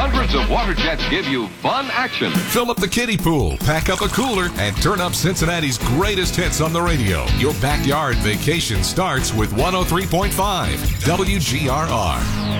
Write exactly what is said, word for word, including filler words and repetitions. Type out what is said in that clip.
Hundreds of water jets give you fun action. Fill up the kiddie pool, pack up a cooler, and turn up Cincinnati's greatest hits on the radio. Your backyard vacation starts with one oh three point five W G R R.